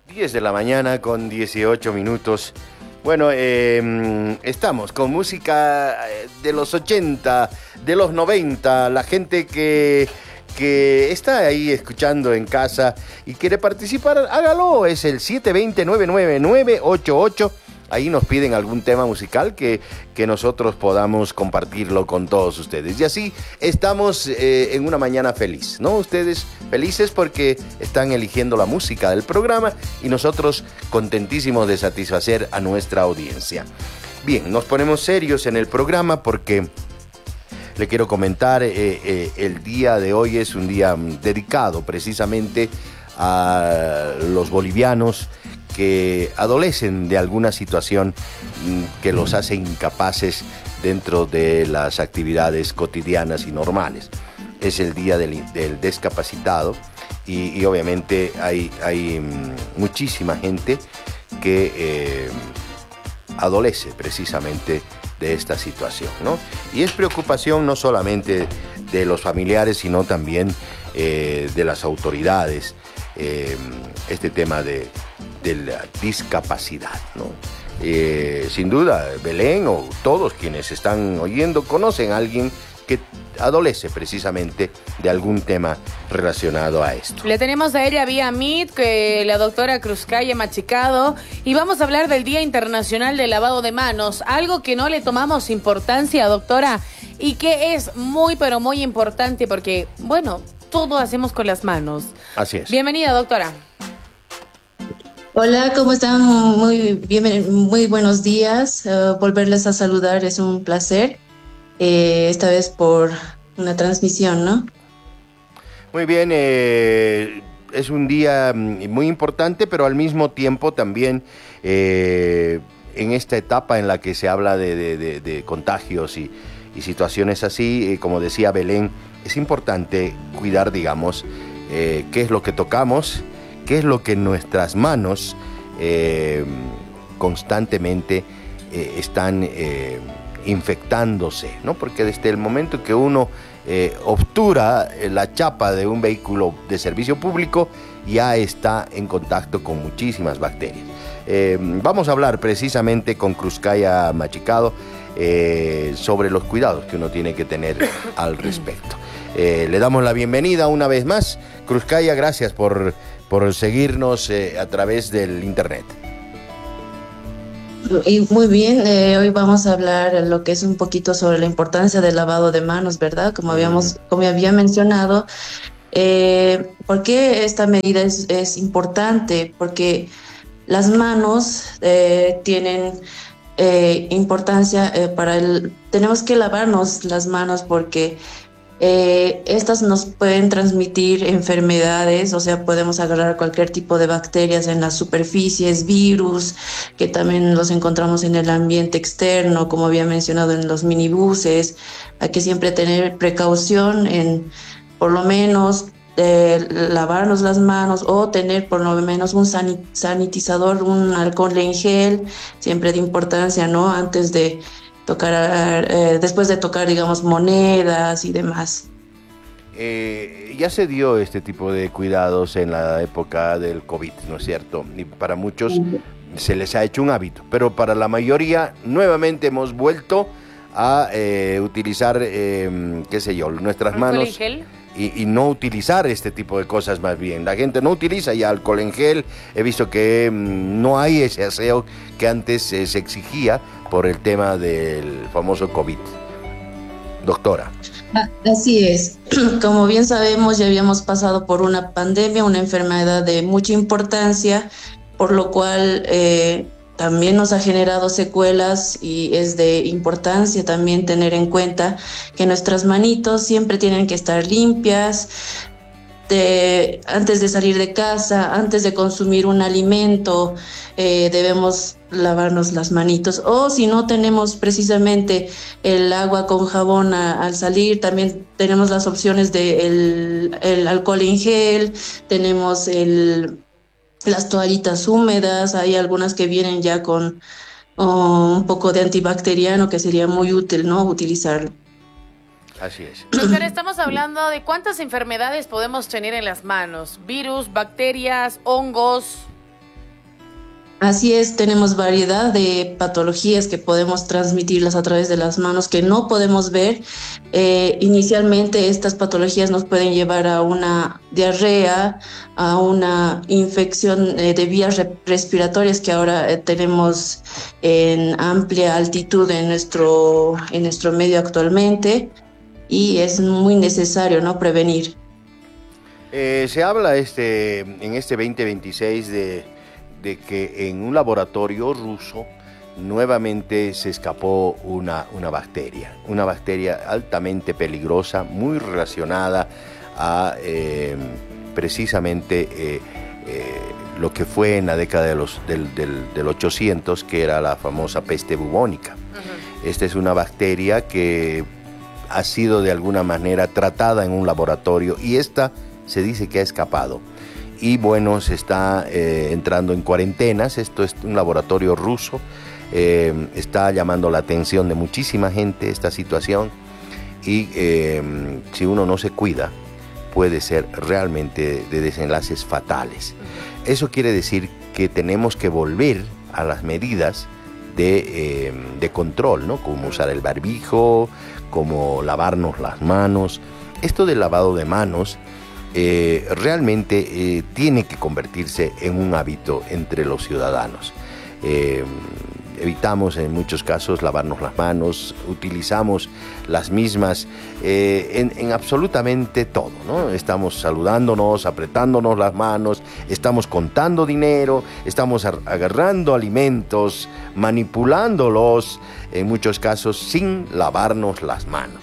10 de la mañana con 18 minutos. Bueno, estamos con música de los 80, de los 90, la gente que está ahí escuchando en casa y quiere participar, hágalo, es el 720-99988. Ahí nos piden algún tema musical que nosotros podamos compartirlo con todos ustedes. Y así estamos en una mañana feliz, ¿no? Ustedes felices porque están eligiendo la música del programa y nosotros contentísimos de satisfacer a nuestra audiencia. Bien, nos ponemos serios en el programa porque le quiero comentar, el día de hoy es un día dedicado precisamente a los bolivianos que adolecen de alguna situación que los hace incapaces dentro de las actividades cotidianas y normales. Es el día del discapacitado y obviamente hay muchísima gente que adolece precisamente de esta situación, ¿no? Y es preocupación no solamente de los familiares, sino también de las autoridades, este tema de la discapacidad, ¿no? Sin duda, Belén o todos quienes están oyendo conocen a alguien que adolece precisamente de algún tema relacionado a esto. Le tenemos a ella vía Meet, que la doctora Cruzcaya Machicado, y vamos a hablar del Día Internacional del Lavado de Manos, algo que no le tomamos importancia, doctora, y que es muy, pero muy importante porque, bueno, todo hacemos con las manos. Así es. Bienvenida, doctora. Hola, ¿cómo están? Muy buenos días. Volverles a saludar es un placer. Esta vez por una transmisión, ¿no? Muy bien, es un día muy importante, pero al mismo tiempo también en esta etapa en la que se habla de contagios y situaciones así, como decía Belén, es importante cuidar, digamos, qué es lo que tocamos, qué es lo que nuestras manos constantemente están infectándose, ¿no? Porque desde el momento que uno obtura la chapa de un vehículo de servicio público, ya está en contacto con muchísimas bacterias. Vamos a hablar precisamente con Cruzcaya Machicado sobre los cuidados que uno tiene que tener al respecto. Le damos la bienvenida una vez más. Cruzcaya, gracias por seguirnos a través del internet. Y muy bien, hoy vamos a hablar lo que es un poquito sobre la importancia del lavado de manos, ¿verdad? Como había mencionado, ¿por qué esta medida es importante? Porque las manos tienen importancia tenemos que lavarnos las manos porque estas nos pueden transmitir enfermedades, o sea, podemos agarrar cualquier tipo de bacterias en las superficies, virus, que también los encontramos en el ambiente externo, como había mencionado en los minibuses. Hay que siempre tener precaución en, por lo menos, lavarnos las manos o tener por lo menos un sanitizador, un alcohol en gel, siempre de importancia, ¿no? Antes de tocar, después de tocar, digamos, monedas y demás. Ya se dio este tipo de cuidados en la época del COVID, ¿no es cierto? Y para muchos se les ha hecho un hábito, pero para la mayoría nuevamente hemos vuelto a utilizar, qué sé yo, nuestras manos y no utilizar este tipo de cosas más bien. La gente no utiliza ya alcohol en gel, he visto que no hay ese aseo que antes se exigía por el tema del famoso COVID. Doctora. Así es. Como bien sabemos, ya habíamos pasado por una pandemia, una enfermedad de mucha importancia, por lo cual también nos ha generado secuelas y es de importancia también tener en cuenta que nuestras manitos siempre tienen que estar limpias. Antes de salir de casa, antes de consumir un alimento, debemos lavarnos las manitos, o si no tenemos precisamente el agua con jabón al salir, también tenemos las opciones de el alcohol en gel, tenemos las toallitas húmedas, hay algunas que vienen ya con un poco de antibacteriano que sería muy útil, ¿no? Utilizarlo. Así es. Doctor, estamos hablando de cuántas enfermedades podemos tener en las manos. Virus, bacterias, hongos. Así es, tenemos variedad de patologías que podemos transmitirlas a través de las manos que no podemos ver. Inicialmente estas patologías nos pueden llevar a una diarrea, a una infección de vías respiratorias que ahora tenemos en amplia altitud en nuestro medio actualmente y es muy necesario, ¿no?, prevenir. Se habla en este 2026 de que en un laboratorio ruso nuevamente se escapó una bacteria altamente peligrosa, muy relacionada a precisamente lo que fue en la década del 800, que era la famosa peste bubónica. Uh-huh. Esta es una bacteria que ha sido de alguna manera tratada en un laboratorio y esta se dice que ha escapado. Y bueno, se está entrando en cuarentenas. Esto es un laboratorio ruso. Está llamando la atención de muchísima gente esta situación. Y si uno no se cuida, puede ser realmente de desenlaces fatales. Eso quiere decir que tenemos que volver a las medidas de control, ¿no? Como usar el barbijo, como lavarnos las manos. Esto del lavado de manos realmente tiene que convertirse en un hábito entre los ciudadanos. Evitamos en muchos casos lavarnos las manos, utilizamos las mismas en absolutamente todo, ¿no? Estamos saludándonos, apretándonos las manos, estamos contando dinero, estamos agarrando alimentos, manipulándolos, en muchos casos sin lavarnos las manos.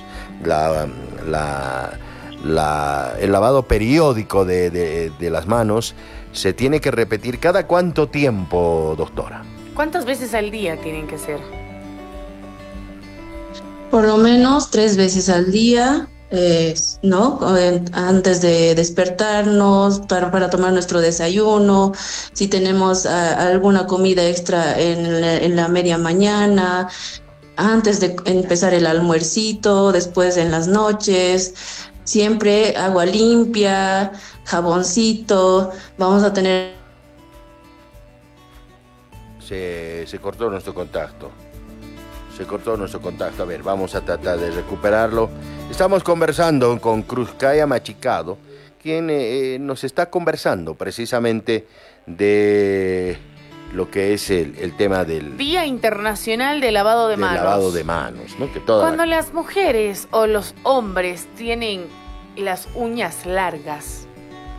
El lavado periódico de las manos se tiene que repetir cada cuánto tiempo, doctora. ¿Cuántas veces al día tienen que ser? Por lo menos 3 veces al día, ¿no? Antes de despertarnos, para tomar nuestro desayuno, si tenemos alguna comida extra en la media mañana, antes de empezar el almuercito, después en las noches. Siempre agua limpia, jaboncito, vamos a tener... Se cortó nuestro contacto. A ver, vamos a tratar de recuperarlo. Estamos conversando con Krúskaya Machicado, quien nos está conversando precisamente de lo que es el tema del Día Internacional de Lavado de Manos. Lavado de manos, ¿no? Cuando las mujeres o los hombres tienen las uñas largas.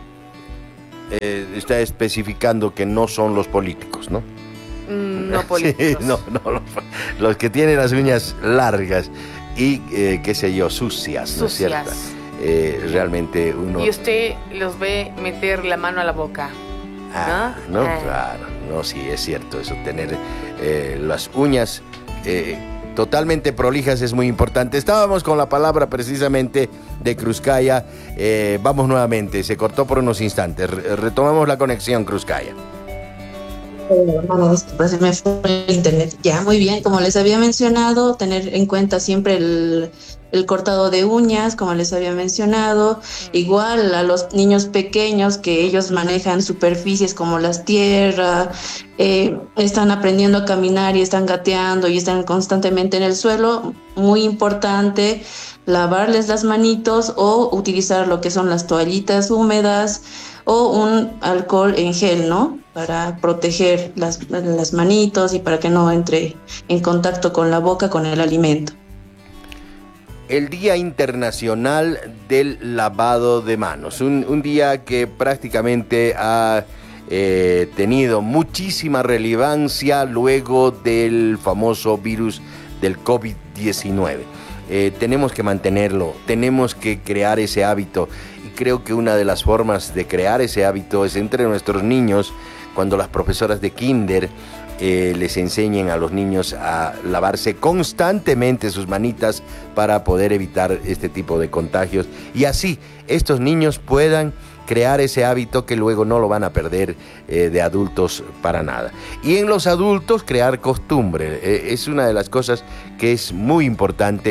Está especificando que no son los políticos, ¿no? No políticos. Sí, los que tienen las uñas largas y, qué sé yo, sucias, ¿no es cierto? Realmente uno... Y usted los ve meter la mano a la boca. ¿No? Claro, no, sí, es cierto, eso, tener las uñas totalmente prolijas es muy importante. Estábamos con la palabra precisamente de Krúskaya. Vamos nuevamente, se cortó por unos instantes. Retomamos la conexión, Krúskaya. Disculpa, se me fue el internet. Ya, muy bien, como les había mencionado, tener en cuenta siempre el cortado de uñas, como les había mencionado, igual a los niños pequeños que ellos manejan superficies como las tierras, están aprendiendo a caminar y están gateando y están constantemente en el suelo, muy importante lavarles las manitos o utilizar lo que son las toallitas húmedas o un alcohol en gel, ¿no? Para proteger las manitos y para que no entre en contacto con la boca, con el alimento. El Día Internacional del Lavado de Manos, un día que prácticamente ha tenido muchísima relevancia luego del famoso virus del COVID-19. Tenemos que mantenerlo, tenemos que crear ese hábito y creo que una de las formas de crear ese hábito es entre nuestros niños, cuando las profesoras de kinder les enseñen a los niños a lavarse constantemente sus manitas para poder evitar este tipo de contagios y así estos niños puedan crear ese hábito que luego no lo van a perder de adultos para nada. Y en los adultos crear costumbre, es una de las cosas que es muy importante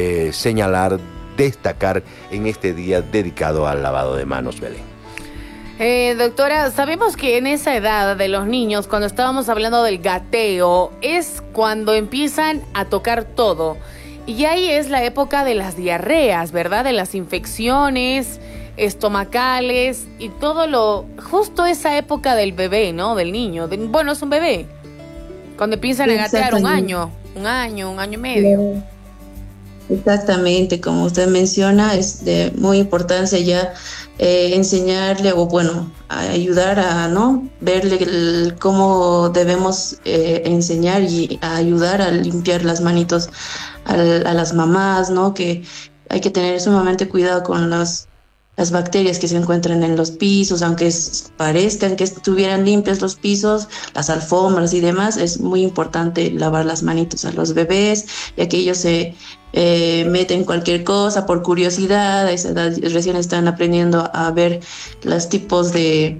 señalar, destacar en este día dedicado al lavado de manos, Belén. Doctora, sabemos que en esa edad de los niños, cuando estábamos hablando del gateo, es cuando empiezan a tocar todo. Y ahí es la época de las diarreas, ¿verdad? De las infecciones estomacales y todo lo... Justo esa época del bebé, ¿no? Del niño. Bueno, es un bebé. Cuando empiezan a gatear un año y medio. Exactamente, como usted menciona, es de muy importancia ya enseñarle o bueno, ayudar a no verle cómo debemos enseñar y a ayudar a limpiar las manitos a las mamás, ¿no? Que hay que tener sumamente cuidado con las bacterias que se encuentran en los pisos, aunque parezcan que estuvieran limpios los pisos, las alfombras y demás, es muy importante lavar las manitos a los bebés, ya que ellos se meten cualquier cosa por curiosidad, a esa edad recién están aprendiendo a ver los tipos de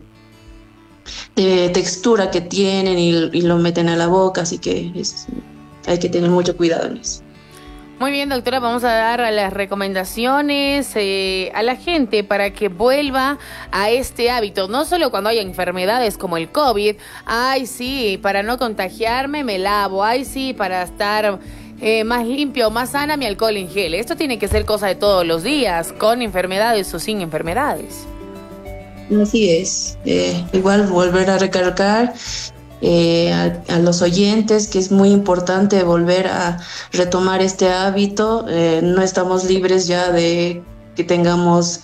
textura que tienen y lo meten a la boca, así que hay que tener mucho cuidado en eso. Muy bien, doctora, vamos a dar las recomendaciones a la gente para que vuelva a este hábito, no solo cuando hay enfermedades como el COVID, ay sí, para no contagiarme me lavo, ay sí, para estar más limpio, más sana, mi alcohol en gel. Esto tiene que ser cosa de todos los días, con enfermedades o sin enfermedades. Así es, igual volver a recalcar a los oyentes que es muy importante volver a retomar este hábito. No estamos libres ya de que tengamos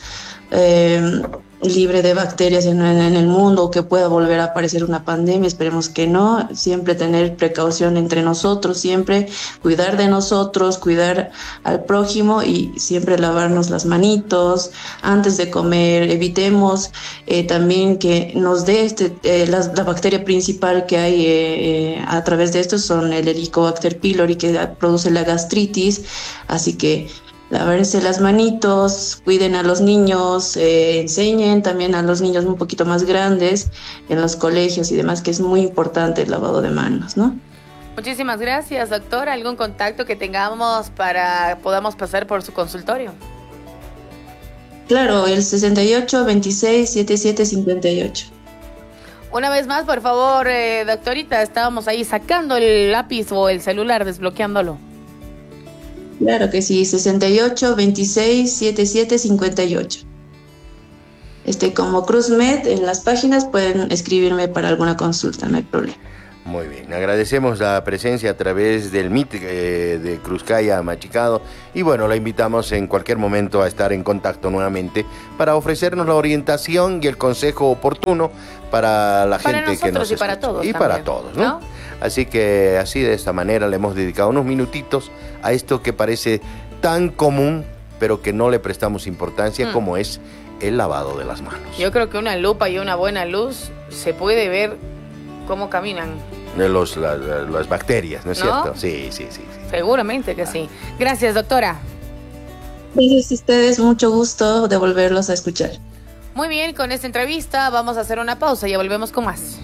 libre de bacterias en el mundo o que pueda volver a aparecer una pandemia, esperemos que no. Siempre tener precaución entre nosotros, siempre cuidar de nosotros, cuidar al prójimo y siempre lavarnos las manitos antes de comer. Evitemos también que nos dé la bacteria principal que hay a través de esto son el Helicobacter pylori, que produce la gastritis, así que lavarse las manitos, cuiden a los niños, enseñen también a los niños un poquito más grandes en los colegios y demás, que es muy importante el lavado de manos, ¿no? Muchísimas gracias, doctora. ¿Algún contacto que tengamos para podamos pasar por su consultorio? Claro, el 68 26 77 58. Una vez más, por favor, doctorita, estábamos ahí sacando el lápiz o el celular, desbloqueándolo. Claro que sí, 68 26 77 58. Como CruzMed, en las páginas pueden escribirme para alguna consulta, no hay problema. Muy bien, agradecemos la presencia a través del MIT de Cruzcaya Machicado y bueno, la invitamos en cualquier momento a estar en contacto nuevamente para ofrecernos la orientación y el consejo oportuno para la gente que nos escucha. Para todos y también, para todos, ¿no? Así que así de esta manera le hemos dedicado unos minutitos a esto que parece tan común pero que no le prestamos importancia como es el lavado de las manos. Yo creo que una lupa y una buena luz se puede ver cómo caminan. Las bacterias, ¿no es cierto? Sí. Seguramente que sí. Gracias, doctora. Gracias a ustedes, mucho gusto de volverlos a escuchar. Muy bien, con esta entrevista vamos a hacer una pausa y ya volvemos con más.